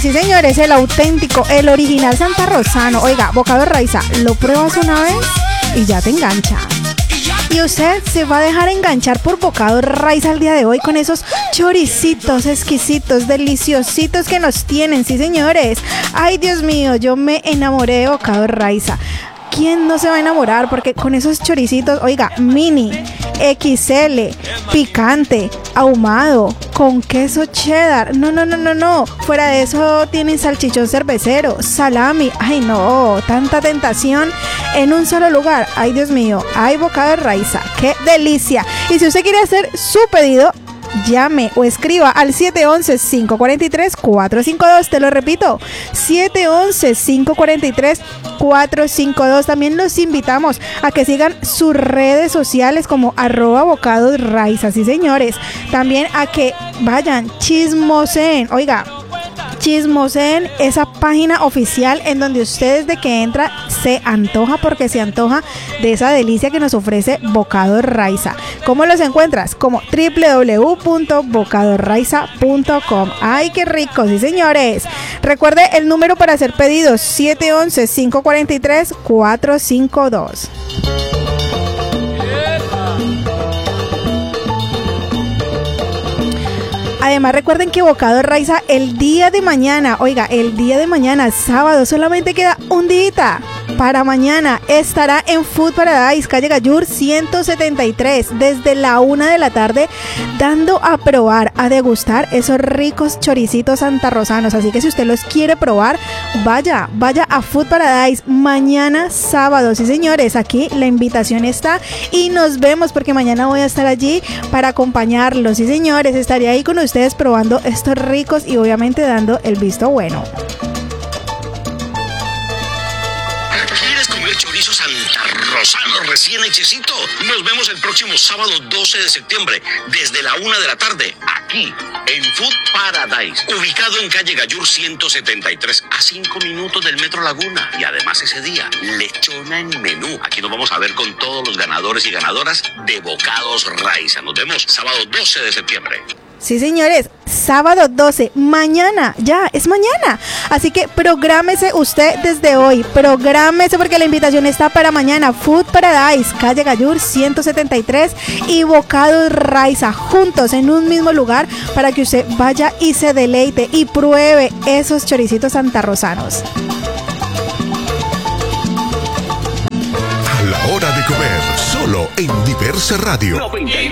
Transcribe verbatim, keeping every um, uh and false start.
sí señores, el auténtico, el original santarrosano. Oiga, Bocado Raiza, lo pruebas una vez y ya te engancha. Y usted se va a dejar enganchar por Bocado Raiza el día de hoy con esos choricitos exquisitos, deliciositos que nos tienen, sí señores. Ay, Dios mío, yo me enamoré de Bocado Raiza. ¿Quién no se va a enamorar? Porque con esos choricitos, oiga, mini, equis ele, picante, ahumado, con queso cheddar. No, no, no, no, no. Fuera de eso tienen salchichón cervecero, salami. Ay, no, tanta tentación en un solo lugar. Ay, Dios mío, ay, Bocado Raiza. ¡Qué delicia! Y si usted quiere hacer su pedido, llame o escriba al siete once, cinco cuatro tres, cuatro cinco dos. Te lo repito, siete once, cinco cuatro tres, cuatro cinco dos. También los invitamos a que sigan sus redes sociales como arroba Bocado Raiza, sí señores. También a que vayan, chismoseen, oiga, chismoseen esa página oficial en donde usted desde que entra se antoja, porque se antoja de esa delicia que nos ofrece Bocado Raiza. ¿Cómo los encuentras? Como doble u doble u doble u punto bocado raiza punto com. ¡Ay, qué rico! Sí, señores. Recuerde el número para hacer pedidos, siete once, cinco cuatro tres, cuatro cinco dos. Además, recuerden que Bocado Raiza el día de mañana, oiga, el día de mañana, sábado, solamente queda un día. Para mañana estará en Food Paradise, calle Gallur ciento setenta y tres, desde la una de la tarde, dando a probar, a degustar esos ricos choricitos santarrosanos. Así que si usted los quiere probar, vaya, vaya a Food Paradise mañana sábado. Sí, señores, aquí la invitación está y nos vemos porque mañana voy a estar allí para acompañarlos. Sí, señores, estaré ahí con ustedes probando estos ricos y obviamente dando el visto bueno. Chorizo santarrosano recién hechecito. Nos vemos el próximo sábado doce de septiembre desde la una de la tarde aquí en Food Paradise, ubicado en calle Gallur ciento setenta y tres, a cinco minutos del Metro Laguna. Y además ese día, lechona en menú. Aquí nos vamos a ver con todos los ganadores y ganadoras de Bocados Raiza. Nos vemos sábado doce de septiembre. Sí, señores, sábado doce, mañana, ya, es mañana. Así que prográmese usted desde hoy, prográmese porque la invitación está para mañana. Food Paradise, calle Gallur ciento setenta y tres y Bocado Raiza, juntos en un mismo lugar para que usted vaya y se deleite y pruebe esos choricitos santarrosanos. A la hora de comer, solo en Diversa Radio. noventa y